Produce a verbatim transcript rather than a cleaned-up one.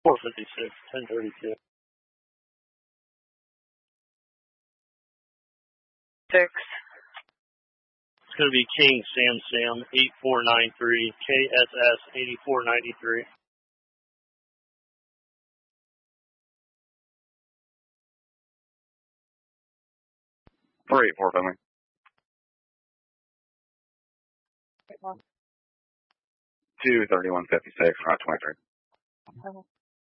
four fifty-six, ten thirty-two. Six. It's going to be King Sam Sam, eight four nine three, K S S eighty-four ninety-three. four eight four, Finley. two thirty-one fifty-six, Route twenty-three. Okay.